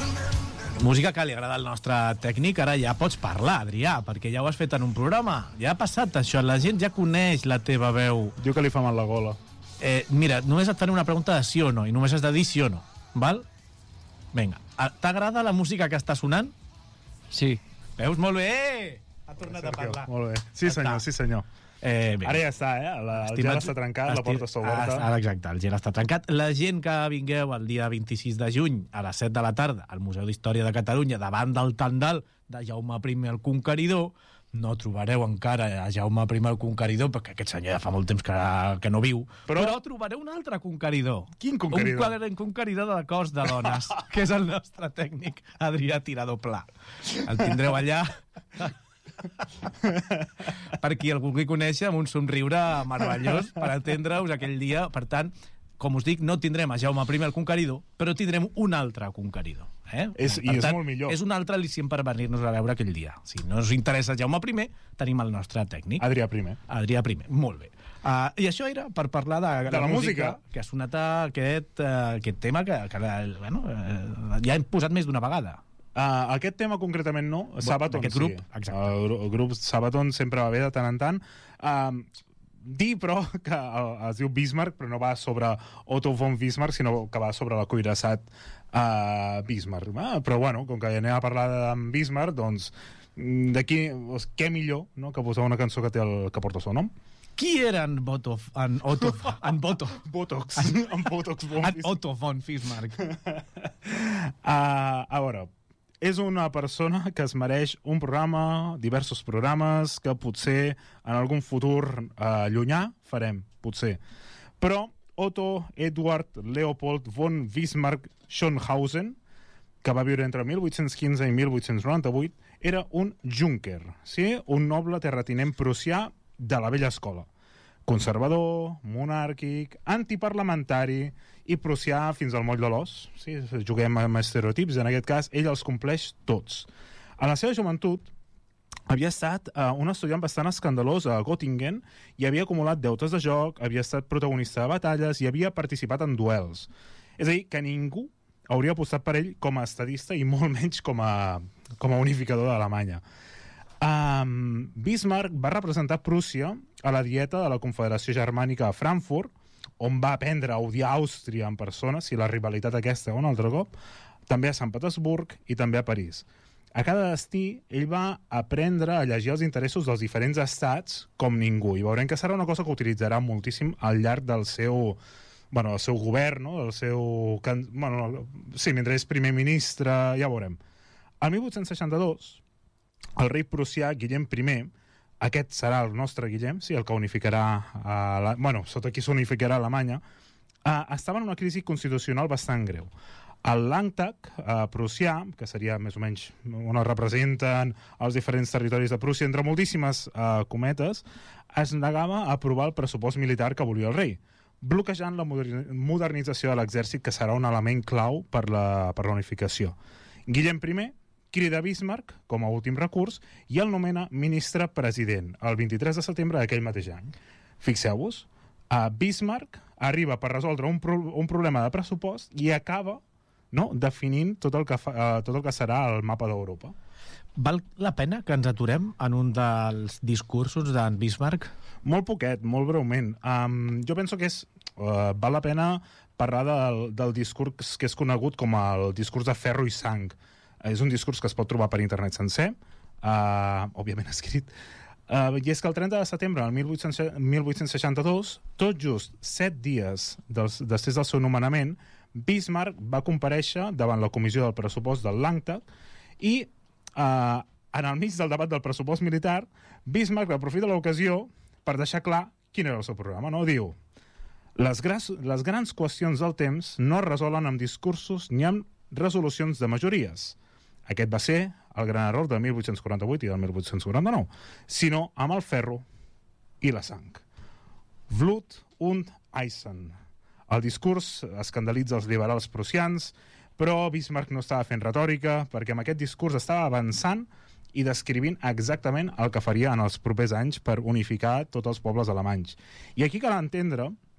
Música que li agrada al nostre tècnic. Ara ja pots parlar, Adrià, perquè ja ho has fet en un programa. Ja ha passat això, la gent ja coneix la teva veu. Diu que li fa mal la gola. Mira, només et faré una pregunta de sí o no, i només has de dir sí o no, val? Vinga, t'agrada la música que està sonant? Sí. Veus? Molt bé! Ha tornat a parlar. Molt bé. Sí, senyor, sí, senyor. Ara ja està, el gel està trencat, la porta està oberta. Ara, exacte, el gel està trencat. La gent que vingueu el dia 26 de juny a les 7 de la tarda al Museu d'Història de Catalunya davant del tendal de Jaume I el Conqueridor, no trobareu encara a Jaume I el Conqueridor, perquè aquest senyor ja fa molt temps que no viu, però trobareu un altre conqueridor. Quin conqueridor? Un conqueridor de cos de dones, que és el nostre tècnic Adrià Tirador Pla. El tindreu allà per qui el vulgui conèixer, amb un somriure meravellós per atendre-us aquell dia. Per tant, com us dic, no tindrem a Jaume I el Conqueridor, però tindrem un altre conqueridor. És molt millor. És un altre al·licient per venir-nos a veure aquell dia. Si no us interessa Jaume I, tenim el nostre tècnic. Adrià I. Adrià I, molt bé. I això era per parlar de la música que ha sonat aquest tema que ja hem posat més d'una vegada. Aquest tema concretament no, Sabaton aquest grup, sí. El grup Sabaton sempre va bé de tant en tant. Dir, però, que es diu Bismarck, però no va sobre Otto von Bismarck, sinó que va sobre la cuirassat Bismarck. Però, bueno, com que anem a parlar de Bismarck, doncs, d'aquí, què millor, no?, que posar una cançó que porta el seu nom. Qui eren Otto von Bismarck? A veure, és una persona que es mereix un programa, diversos programes, que potser en algun futur llunyà farem, potser. Però Otto Eduard Leopold von Bismarck Schönhausen, que va viure entre 1815 i 1898, era un Junker, sí? Un noble terratinent prussià de la vella escola. Conservador, monàrquic, antiparlamentari i prussià fins al moll de l'os. Sí, juguem amb estereotips, en aquest cas ell els compleix tots. A la seva joventut havia estat un estudiant bastant escandalós a Göttingen i havia acumulat deutes de joc, havia estat protagonista de batalles i havia participat en duels. És a dir, que ningú hauria apostat per ell com a estadista i molt menys com a unificador d'Alemanya. Bismarck va representar Prússia a la dieta de la Confederació Germànica a Frankfurt, on va aprendre a odiar Àustria en persona, si la rivalitat aquesta un altre cop, també a Sant Petersburg i també a París. A cada destí, ell va aprendre a llegir els interessos dels diferents estats com ningú, i veurem que serà una cosa que utilitzarà moltíssim al llarg del seu govern, no? Sí, mentre és primer ministre, ja veurem. El 1862, el rei prussià Guillem I, aquest serà el nostre Guillem, sí, el que unificarà, sota qui s'unificarà Alemanya, estava en una crisi constitucional bastant greu. El Landtag prussià, que seria més o menys on es representen els diferents territoris de Prússia, entre moltíssimes cometes, es negava a aprovar el pressupost militar que volia el rei, bloquejant la modernització de l'exèrcit, que serà un element clau per la unificació. Guillem I crida Bismarck com a últim recurs i el nomena ministre-president el 23 de setembre d'aquell mateix any. Fixeu-vos, Bismarck arriba per resoldre un problema de pressupost i acaba definint tot el que serà el mapa d'Europa. Val la pena que ens aturem en un dels discursos d'en Bismarck? Molt poquet, molt breument. Jo penso que val la pena parlar del discurs que és conegut com el discurs de ferro i sang. És un discurs que es pot trobar per internet sencer, òbviament escrit, i és que el 30 de setembre del 1862, tot just 7 dies després del seu nomenament, Bismarck va comparèixer davant la comissió del pressupost del Landtag i en el mig del debat del pressupost militar, Bismarck aprofita l'ocasió per deixar clar quin era el seu programa. Diu: les grans qüestions del temps no es resolen amb discursos ni amb resolucions de majories. Aquest va ser el gran error del 1848 i del 1849, sinó amb el ferro i la sang. Blut und Eisen. El discurs escandalitza els liberals prussians, però Bismarck no estava fent retòrica, perquè amb aquest discurs estava avançant i descrivint exactament el que faria en els propers anys per unificar tots els pobles alemanys. I aquí cal entendre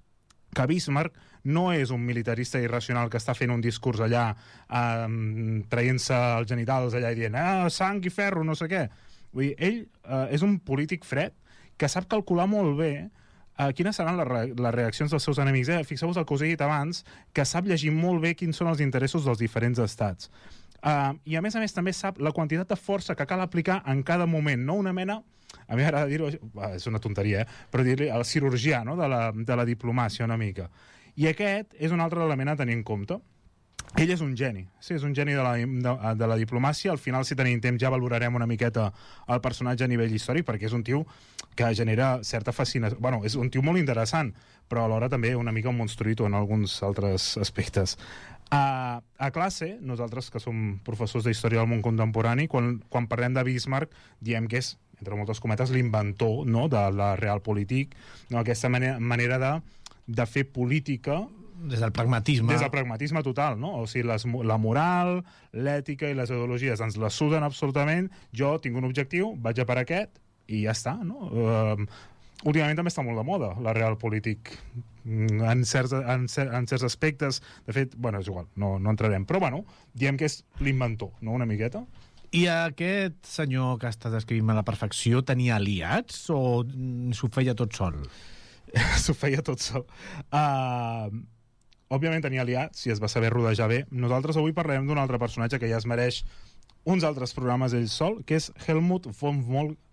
que Bismarck no és un militarista irracional que està fent un discurs allà traient-se els genitals allà i dient sang i ferro, no sé què. Vull dir, ell és un polític fred que sap calcular molt bé quines seran les reaccions dels seus enemics. Fixeu-vos el que us he dit abans, que sap llegir molt bé quins són els interessos dels diferents estats. I a més també sap la quantitat de força que cal aplicar en cada moment, no una mena, a mi m'agrada dir-ho, és una tonteria, però dir-li el cirurgià, no? de la diplomàcia una mica. I aquest és un altre element a tenir en compte. Ell és un geni, sí, és un geni de la diplomàcia. Al final, si tenim temps, ja valorarem una miqueta el personatge a nivell històric, perquè és un tio que genera certa fascinació. Bueno, és un tio molt interessant, però alhora també una mica un monstruito en alguns altres aspectes. A classe, nosaltres que som professors d'història del món contemporani, quan parlem de Bismarck, diem que és, entre moltes cometes, l'inventor, no?, de la realpolitik, no?, aquesta manera de fer política des del pragmatisme. Des del pragmatisme total, no? O sigui, la moral, l'ètica i les ideologies ens les suden absolutament. Jo tinc un objectiu, vaig a per aquest i ja està, no? Últimament també està molt de moda la realpolitik en certs aspectes. De fet, bueno, és igual, no entrarem. Però, bueno, diem que és l'inventor, no?, una miqueta. I aquest senyor que estàs descrivint a la perfecció tenia aliats o s'ho feia tot sol? S'ho feia tot sol. Òbviament tenia aliats i es va saber rodejar bé. Nosaltres avui parlarem d'un altre personatge que ja es mereix uns altres programes ell sol, que és Helmut von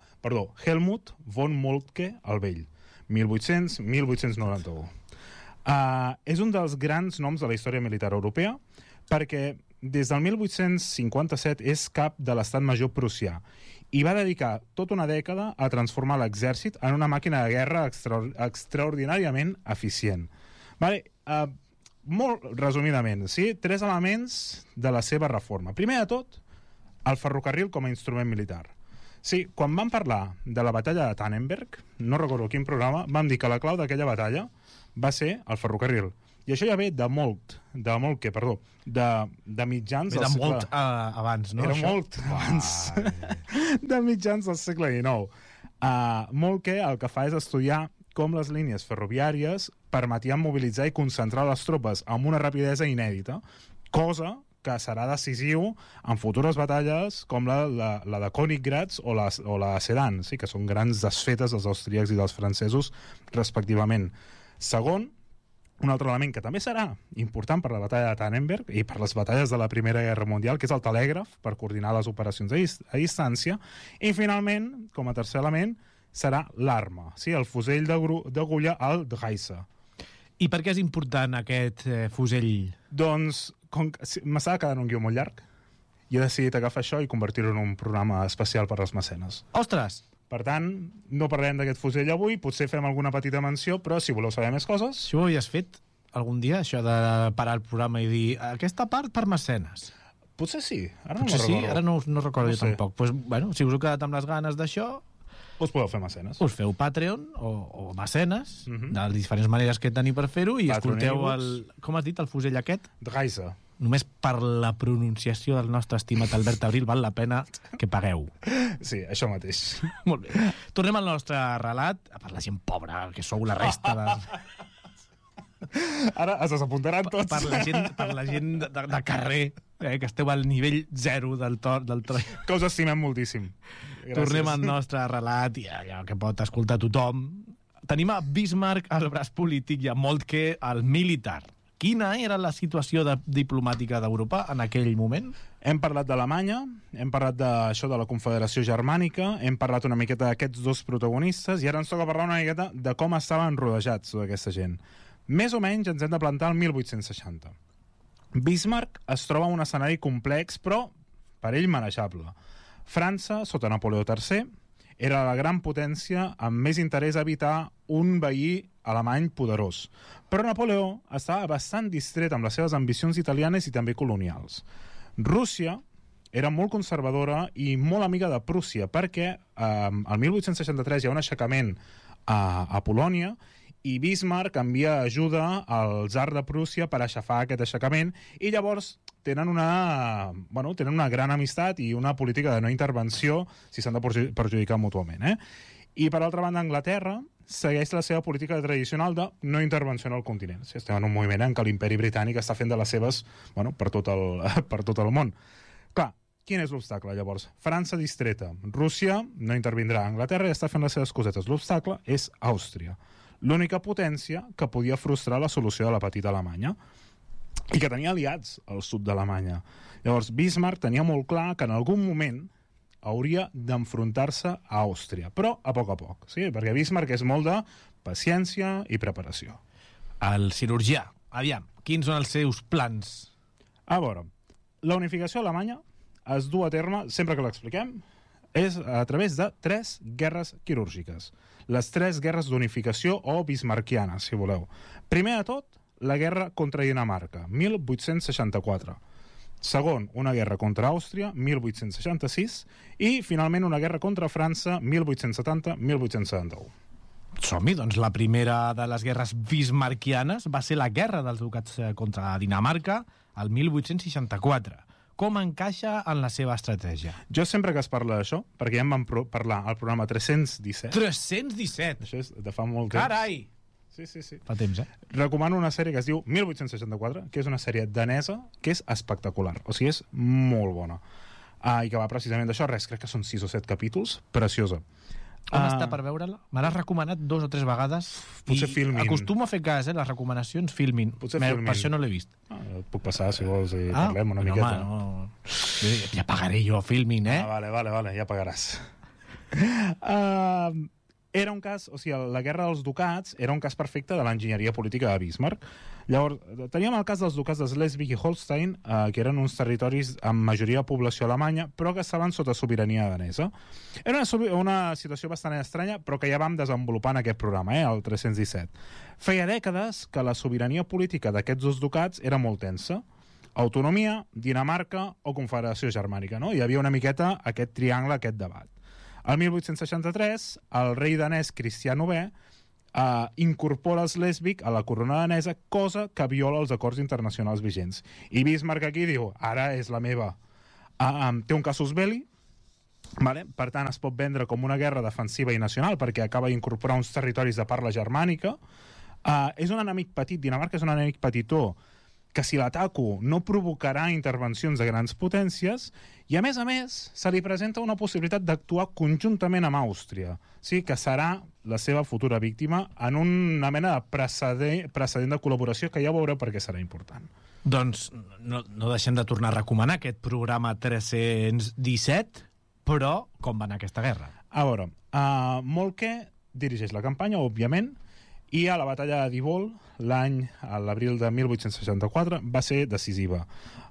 Moltke el Vell, 1800-1891. És un dels grans noms de la història militar europea perquè des del 1857 és cap de l'estat major prussià i va dedicar tota una dècada a transformar l'exèrcit en una màquina de guerra extraordinàriament eficient. Vale? Molt resumidament, sí? 3 elements de la seva reforma. Primer de tot, el ferrocarril com a instrument militar. Sí, quan vam parlar de la batalla de Tannenberg, no recordo quin programa, vam dir que la clau d'aquella batalla va ser el ferrocarril. I això ja ve de mitjans del segle... Era molt abans, no? Era molt abans. De mitjans del segle XIX. Moltke el que fa és estudiar com les línies ferroviàries permetien mobilitzar i concentrar les tropes amb una rapidesa inèdita, cosa que serà decisiu en futures batalles com la de Königgrätz o la Sedan, sí, que són grans desfetes dels austríacs i dels francesos, respectivament. Segon, un altre element que també serà important per la batalla de Tannenberg i per les batalles de la Primera Guerra Mundial, que és el telègraf, per coordinar les operacions a distància. I, finalment, com a tercer element, serà l'arma, sí, el fusell d'agulla, el Dreise. I per què és important aquest fusell? Doncs m'estava quedant un guió molt llarg i he decidit agafar això i convertir-ho en un programa especial per als mecenes. Ostres! Per tant, no parlarem d'aquest fusell avui, potser fem alguna petita menció, però si voleu saber més coses... Si ho havies fet algun dia, això de parar el programa i dir aquesta part per mecenes? Potser sí, ara no recordo. Ara no recordo jo tampoc. Pues, bueno, si us heu quedat amb les ganes d'això... Us podeu fer mecenes. Us feu Patreon o mecenes, de les diferents maneres que teniu per fer-ho, i escolteu com has dit, el fusell aquest? Dreise. Només per la pronunciació del nostre estimat Albert Abril val la pena que pagueu. Sí, això mateix. Molt bé. Tornem al nostre relat, per la gent pobra, que sou la resta de... Ara es desapuntaran tots. Per la gent de carrer, que esteu al nivell 0 del tro. Que us estimem moltíssim. Gràcies. Tornem al nostre relat, i allò que pot escoltar tothom. Tenim a Bismarck al braç polític i a Moltke al militar. Quina era la situació diplomàtica d'Europa en aquell moment? Hem parlat d'Alemanya, hem parlat d'això de la Confederació Germànica, hem parlat una miqueta d'aquests dos protagonistes i ara ens toca parlar una miqueta de com estaven rodejats tota aquesta gent. Més o menys ens hem de plantar el 1860. Bismarck es troba en un escenari complex, però per ell manejable. França, sota Napoleó III, era la gran potència amb més interès a evitar un veí alemany poderós. Però Napoleó estava bastant distret amb les seves ambicions italianes i també colonials. Rússia era molt conservadora i molt amiga de Prússia, perquè el 1863 hi ha un aixecament a Polònia i Bismarck envia ajuda al tsar de Prússia per aixafar aquest aixecament i llavors tenen una gran amistat i una política de no intervenció si s'han de perjudicar mútuament. I per altra banda, Anglaterra segueix la seva política tradicional de no intervenció en el continent. Si estem en un moviment en què l'imperi britànic està fent de les seves, bueno, per tot el món. Clar, quin és l'obstacle, llavors? França distreta. Rússia no intervindrà. Anglaterra ja està fent les seves cosetes. L'obstacle és Àustria. L'única potència que podia frustrar la solució de la petita Alemanya i que tenia aliats al sud d'Alemanya. Llavors, Bismarck tenia molt clar que en algun moment hauria d'enfrontar-se a Àustria, però a poc, sí? Perquè Bismarck és molt de paciència i preparació. El cirurgià, aviam, quins són els seus plans? A veure, la unificació alemanya es du a terme, sempre que l'expliquem, és a través de 3 guerres quirúrgiques. Les 3 guerres d'unificació o bismarckianes, si voleu. Primer de tot, la guerra contra Dinamarca, 1864. Segon, una guerra contra Àustria, 1866. I, finalment, una guerra contra França, 1870-1871. Som-hi, doncs la primera de les guerres bismarckianes va ser la guerra dels ducats contra Dinamarca, el 1864. Com encaixa en la seva estratègia? Jo sempre que es parla d'això, perquè ja en vam parlar al programa 317... 317? Això és de fa molt temps. Carai! Sí. Fa temps, Recomano una sèrie que es diu 1864, que és una sèrie danesa que és espectacular. O sigui, és molt bona. I que va precisament d'això, crec que són 6 o 7 capítols. Preciosa. On està per veure-la? Me l'has recomanat 2 o 3 vegades. Potser Filmin. Acostumo a fer cas, les recomanacions Filmin. Potser Filmin. Per això no l'he vist. Et puc passar, si vols, i parlem una miqueta. No. Ja pagaré jo Filmin, Vale, ja pagaràs. Era un cas, o sigui, la guerra dels ducats era un cas perfecte de l'enginyeria política de Bismarck. Llavors, teníem el cas dels ducats de Schleswig i Holstein, que eren uns territoris amb majoria de població alemanya, però que estaven sota sobirania danesa. Era una situació bastant estranya, però que ja vam desenvolupar en aquest programa, el 317. Feia dècades que la sobirania política d'aquests 2 ducats era molt tensa. Autonomia, Dinamarca o Confederació Germànica, no? Hi havia una miqueta aquest triangle, aquest debat. El 1863, el rei danès Cristià IX incorpora Schleswig a la corona danesa, cosa que viola els acords internacionals vigents. I Bismarck aquí diu, ara és la meva. Té un casus belli, vale? Per tant es pot vendre com una guerra defensiva i nacional perquè acaba d'incorporar uns territoris de parla germànica. És un enemic petit, Dinamarca és un enemic petitó, que si l'ataco no provocarà intervencions de grans potències i, a més, se li presenta una possibilitat d'actuar conjuntament amb Àustria, sí, que serà la seva futura víctima en una mena de precedent de col·laboració que ja veureu per què serà important. Doncs no deixem de tornar a recomanar aquest programa 317, però com va anar aquesta guerra? A veure, Moltke dirigeix la campanya, òbviament, i a la batalla de Dibol, l'abril de 1864, va ser decisiva.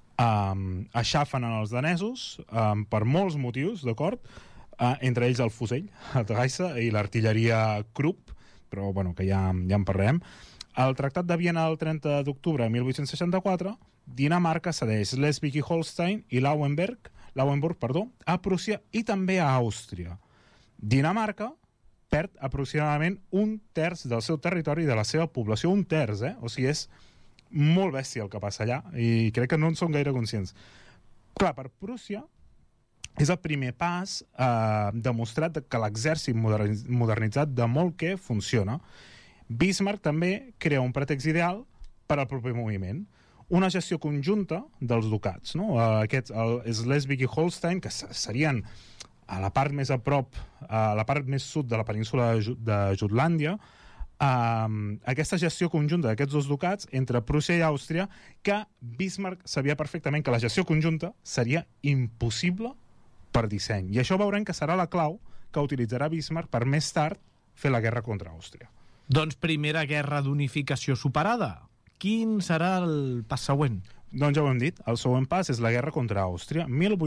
Aixafen els danesos per molts motius, d'acord? Entre ells el fusell, el Geisa, i l'artilleria Krupp, però bueno, que ja en parlarem. Al Tractat de Viena del 30 d'octubre de 1864, Dinamarca cedeix Schleswig i Holstein i Lauenburg, a Prússia i també a Àustria. Dinamarca perd aproximadament 1/3 del seu territori i de la seva població, 1/3, O sigui, és molt bèstia el que passa allà i crec que no en són gaire conscients. Clar, per Prússia és el primer pas demostrat que l'exèrcit modernitzat de Moltke funciona. Bismarck també crea un pretext ideal per al proper moviment, una gestió conjunta dels ducats, no? Aquests, el Schleswig i Holstein, que serien a la part més a prop, a la part més sud de la península de Jutlàndia, aquesta gestió conjunta d'aquests 2 ducats entre Prússia i Àustria, que Bismarck sabia perfectament que la gestió conjunta seria impossible per disseny. I això veurem que serà la clau que utilitzarà Bismarck per més tard fer la guerra contra Àustria. Doncs primera guerra d'unificació superada. Quin serà el pas següent? Doncs ja ho hem dit, el següent pas és la guerra contra Àustria,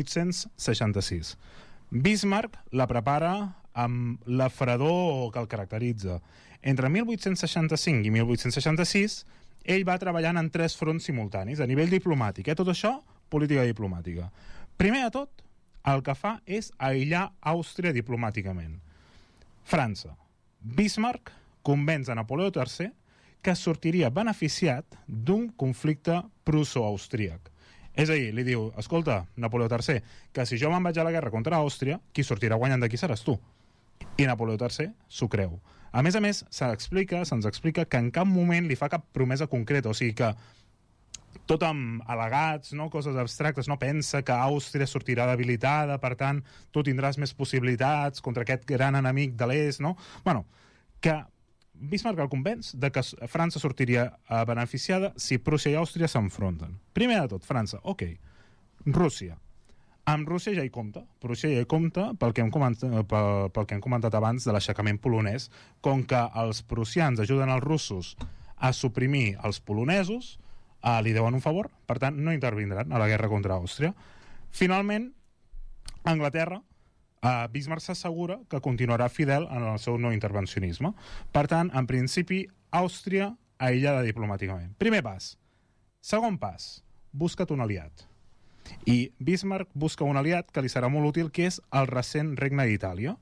1866. Bismarck la prepara amb la fredor que el caracteritza. Entre 1865 i 1866, ell va treballant en 3 fronts simultanis, a nivell diplomàtic. Tot això, política diplomàtica. Primer de tot, el que fa és aïllar Àustria diplomàticament. França. Bismarck convenç a Napoleó III que sortiria beneficiat d'un conflicte prusso-austríac. És a dir, li diu, escolta, Napoleó III, que si jo me'n vaig a la guerra contra Àustria, qui sortirà guanyant d'aquí seràs tu. I Napoleó III s'ho creu. A més, se'ns explica que en cap moment li fa cap promesa concreta, o sigui que tot amb al·legats, no? Coses abstractes, no pensa que Àustria sortirà debilitada, per tant, tu tindràs més possibilitats contra aquest gran enemic de l'est, no? Bueno, que Bismarck el convenç de que França sortiria beneficiada si Prússia i Àustria s'enfronten. Primer de tot, França, ok. Rússia. Amb Rússia ja hi compta. Prússia ja hi compta pel que hem comentat abans de l'aixecament polonès. Com que els prussians ajuden els russos a suprimir els polonesos, li deuen un favor, per tant, no intervindran a la guerra contra Àustria. Finalment, Anglaterra, Bismarck s'assegura que continuarà fidel en el seu no intervencionisme. Per tant, en principi, Àustria aïllada diplomàticament. Primer pas. Segon pas, busca't un aliat. I Bismarck busca un aliat que li serà molt útil, que és el recent Regne d'Itàlia.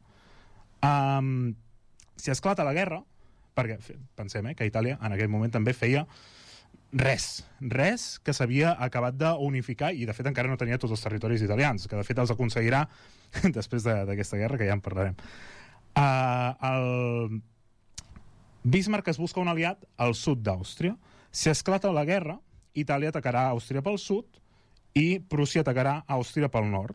Si esclata la guerra, perquè pensem que Itàlia en aquell moment també feia res que s'havia acabat d'unificar i de fet encara no tenia tots els territoris italians, que de fet els aconseguirà després d'aquesta guerra, que ja en parlarem. El Bismarck es busca un aliat al sud d'Àustria. Si esclata la guerra, Itàlia atacarà Àustria pel sud i Prússia atacarà Àustria pel nord.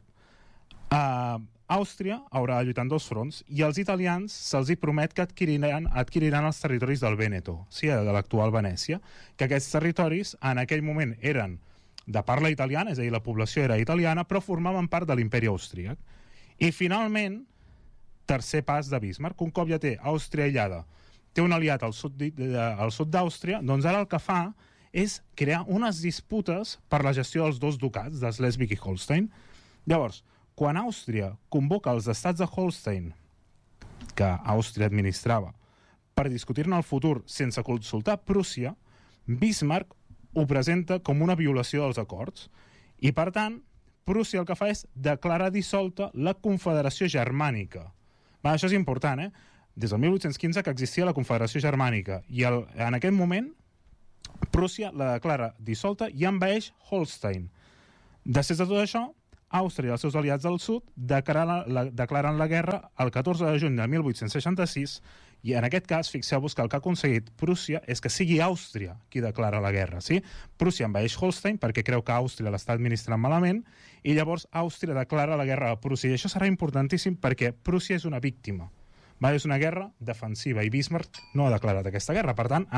Àustria haurà de lluitar en dos fronts i als italians se'ls hi promet que adquiriran els territoris del Vèneto, sí, de l'actual Venècia, que aquests territoris en aquell moment eren de parla italiana, és a dir, la població era italiana, però formaven part de l'imperi austríac. I finalment, tercer pas de Bismarck, un cop ja té Àustria aïllada, té un aliat al sud d'Àustria, doncs ara el que fa és crear unes disputes per la gestió dels dos ducats, de Slesvig i Holstein. Llavors, quan Àustria convoca els estats de Holstein, que Àustria administrava, per discutir-ne el futur sense consultar Prússia, Bismarck ho presenta com una violació dels acords. I, per tant, Prússia el que fa és declarar dissolta la Confederació Germànica. Això és important, Des del 1815 que existia la Confederació Germànica. I en aquest moment, Prússia la declara dissolta i envaeix Holstein. Després de tot això, Àustria i els seus aliats del sud declaren la guerra el 14 de juny de 1866 i en aquest cas, fixeu-vos que el que ha aconseguit Prússia és que sigui Àustria qui declara la guerra. Sí? Prússia envaeix Holstein perquè creu que Àustria l'està administrant malament i llavors Àustria declara la guerra a Prússia. I això serà importantíssim perquè Prússia és una víctima. És una guerra defensiva i Bismarck no ha declarat aquesta guerra. Per tant,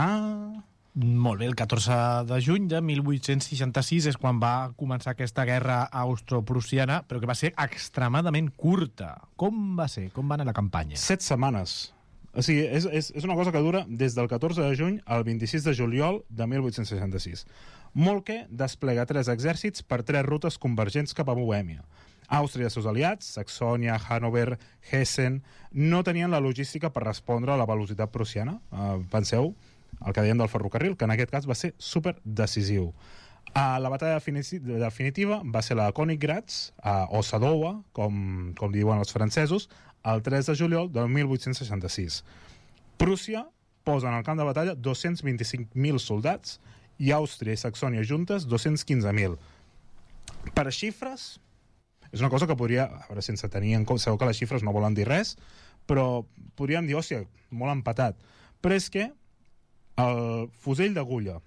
Molt bé, el 14 de juny de 1866 és quan va començar aquesta guerra austro-prussiana, però que va ser extremadament curta. Com va ser? Com va anar la campanya? 7 setmanes. O sigui, és una cosa que dura des del 14 de juny al 26 de juliol de 1866. Moltke desplega 3 exèrcits per 3 rutes convergents cap a Bohèmia. Àustria i els seus aliats, Saxònia, Hannover, Hessen, no tenien la logística per respondre a la velocitat prussiana. Penseu, el que dèiem del ferrocarril, que en aquest cas va ser super decisiu. La batalla definitiva va ser la de Königgrätz, o Sadowa, com li diuen els francesos, el 3 de juliol de 1866. Prússia posa en el camp de batalla 225.000 soldats i Àustria i Saxònia juntes 215.000. Per xifres, és una cosa que podria, a veure, sense tenir en compte, segur que les xifres no volen dir res, però podríem dir, hòstia, molt empatat. Però és que el fusell d'agulla,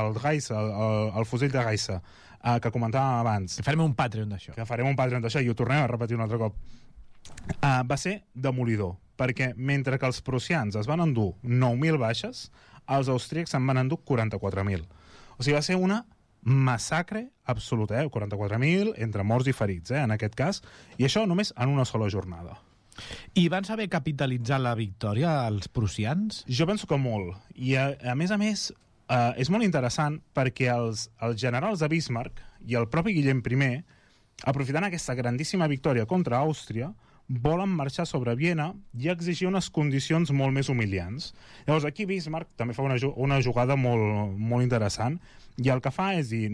el fusell de Gaissa, que comentàvem abans... Farem un Patreon d'això. Que farem un Patreon d'això i ho tornem a repetir un altre cop. Va ser demolidor, perquè mentre que els prussians es van endur 9.000 baixes, els austríacs se'n van endur 44.000. O sigui, va ser una massacre absoluta, 44.000 entre morts i ferits, en aquest cas, i això només en una sola jornada. I van saber capitalitzar la victòria els prussians? Jo penso que molt. I a més, és molt interessant perquè els generals de Bismarck i el propi Guillem I, aprofitant aquesta grandíssima victòria contra Àustria, volen marxar sobre Viena i exigir unes condicions molt més humiliants. Llavors aquí Bismarck també fa una jugada molt, molt interessant i el que fa és dir,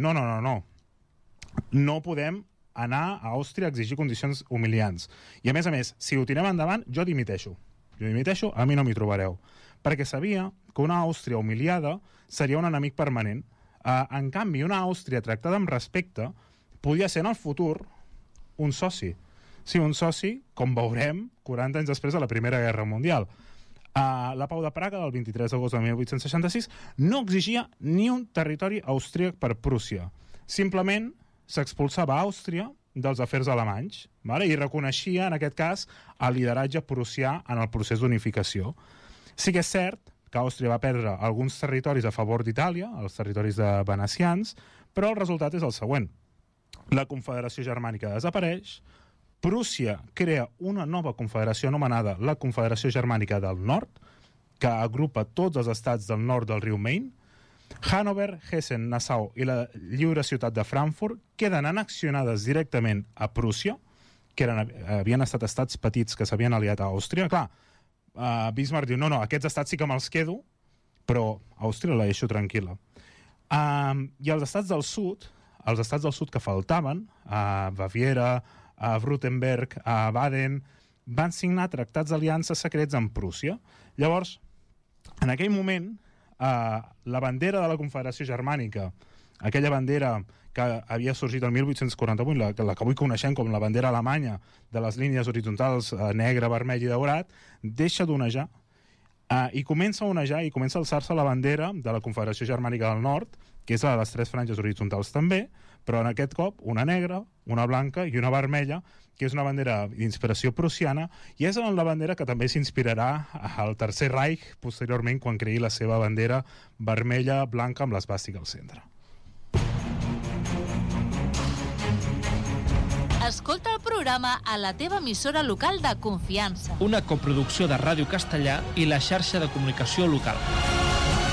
no podem anar a Àustria a exigir condicions humiliants. I a més, si ho tirem endavant, jo dimiteixo. A mi no m'hi trobareu. Perquè sabia que una Àustria humiliada seria un enemic permanent. En canvi, una Àustria tractada amb respecte podia ser en el futur un soci. Sí, un soci, com veurem, 40 anys després de la Primera Guerra Mundial. La Pau de Praga, del 23 d'agost de 1866, no exigia ni un territori austríac per Prússia. Simplement s'expulsava Àustria dels afers alemanys, vale? I reconeixia, en aquest cas, el lideratge prussià en el procés d'unificació. Sí que és cert que Àustria va perdre alguns territoris a favor d'Itàlia, els territoris de venecians, però el resultat és el següent. La Confederació Germànica desapareix, Prússia crea una nova confederació anomenada la Confederació Germànica del Nord, que agrupa tots els estats del nord del riu Main. Hannover, Hessen, Nassau i la lliure ciutat de Frankfurt queden annexionades directament a Prússia, que havien estat estats petits que s'havien aliat a Àustria. Clar, Bismarck diu, no, aquests estats sí que me'ls quedo, però Àustria la deixo tranquil·la. I els estats del sud que faltaven, a Baviera, a Württemberg, a Baden, van signar tractats d'aliança secrets amb Prússia. Llavors, en aquell moment, la bandera de la Confederació Germànica, aquella bandera que havia sorgit el 1848, la que avui coneixem com la bandera alemanya de les línies horitzontals negre, vermell i daurat, deixa d'onejar i comença a onejar i comença a alçar-se la bandera de la Confederació Germànica del Nord, que és la de les 3 franges horitzontals també, però en aquest cop una negra, una blanca i una vermella, que és una bandera d'inspiració prussiana, i és la bandera que també s'inspirarà al Tercer Reich, posteriorment, quan creï la seva bandera vermella, blanca, amb l'esvàstica al centre. Escolta el programa a la teva emissora local de confiança. Una coproducció de Ràdio Castellà i la xarxa de comunicació local.